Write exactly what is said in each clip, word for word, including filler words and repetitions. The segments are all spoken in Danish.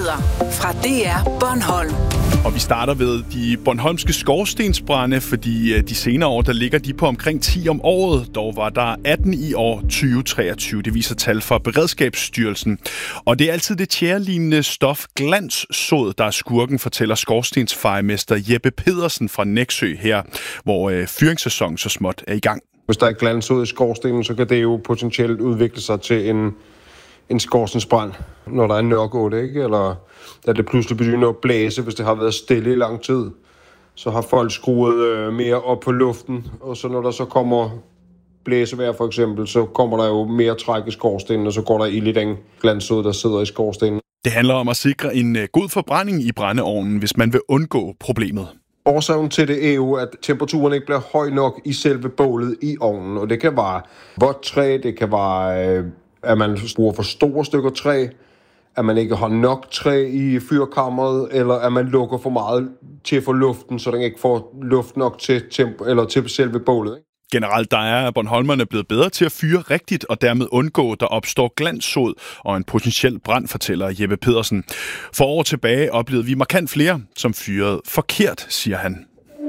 Nyheder fra D R Bornholm. Og vi starter ved de bornholmske skorstensbrande, fordi de senere år, der ligger de på omkring ti om året. Dog var der atten i år tyve treogtyve. Det viser tal fra Beredskabsstyrelsen. Og det er altid det tjærelignende stof glanssod, der er skurken, fortæller skorstensfejermester Jeppe Pedersen fra Nexø her, hvor øh, fyringssæsonen så småt er i gang. Hvis der er glanssod i skorstenen, så kan det jo potentielt udvikle sig til en, en skorstensbrand, når der er nok af det, ikke? Eller da det pludselig begynder at blæse, hvis det har været stille i lang tid. Så har folk skruet øh, mere op på luften, og så når der så kommer blæsevejr for eksempel, så kommer der jo mere træk i skorstenen, og så går der ild i den glanssod, der sidder i skorstenen. Det handler om at sikre en god forbrænding i brændeovnen, hvis man vil undgå problemet. Årsagen til det er jo, at temperaturen ikke bliver høj nok i selve bålet i ovnen, og det kan være vådt træ, det kan være, øh, at man bruger for store stykker træ, at man ikke har nok træ i fyrkammeret, eller at man lukker for meget til for luften, så den ikke får luft nok til, temp- eller til selve bålet. Ikke? Generelt der er bornholmerne blevet bedre til at fyre rigtigt, og dermed undgå, der opstår glanssod og en potentiel brand, fortæller Jeppe Pedersen. For år tilbage oplevede vi markant flere, som fyrede forkert, siger han.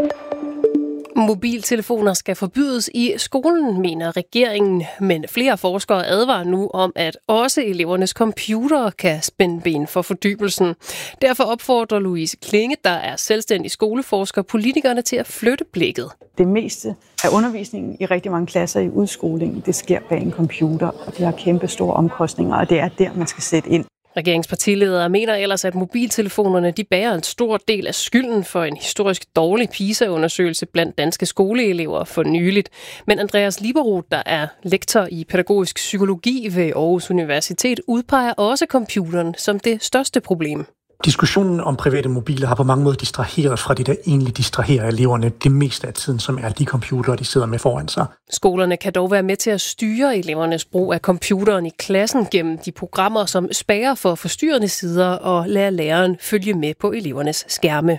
Mobiltelefoner skal forbydes i skolen, mener regeringen, men flere forskere advarer nu om, at også elevernes computere kan spænde ben for fordybelsen. Derfor opfordrer Louise Klinge, der er selvstændig skoleforsker, politikerne til at flytte blikket. Det meste af undervisningen i rigtig mange klasser i udskolingen, det sker bag en computer, og det har kæmpe store omkostninger, og det er der, man skal sætte ind. Regeringspartiledere mener ellers, at mobiltelefonerne de bærer en stor del af skylden for en historisk dårlig PISA-undersøgelse blandt danske skoleelever for nyligt. Men Andreas Lieberoth, der er lektor i pædagogisk psykologi ved Aarhus Universitet, udpeger også computeren som det største problem. Diskussionen om private mobiler har på mange måder distraheret fra det, der egentlig distraherer eleverne det meste af tiden, som er de computere, de sidder med foran sig. Skolerne kan dog være med til at styre elevernes brug af computeren i klassen gennem de programmer, som spærrer for forstyrrende sider og lader læreren følge med på elevernes skærme.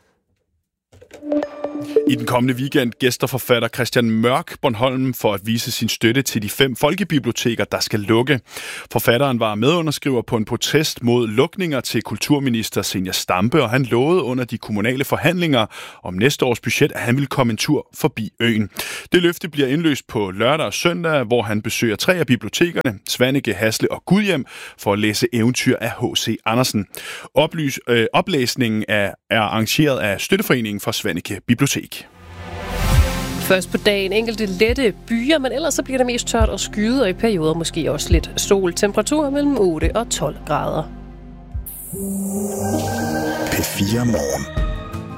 I den kommende weekend gæster forfatter Christian Mørk Bornholm for at vise sin støtte til de fem folkebiblioteker, der skal lukke. Forfatteren var medunderskriver på en protest mod lukninger til kulturminister Zenia Stampe, og han lovede under de kommunale forhandlinger om næste års budget, at han ville komme en tur forbi øen. Det løfte bliver indløst på lørdag og søndag, hvor han besøger tre af bibliotekerne, Svaneke, Hasle og Gudhjem, for at læse eventyr af H C Andersen. Oplys, øh, oplæsningen er, er arrangeret af Støtteforeningen for Svaneke Bibliotek. Først på dagen enkelte lette byer, men ellers så bliver det mest tørt og skyet, og i perioder måske også lidt sol. Temperatur mellem otte og tolv grader. P fire Morgen.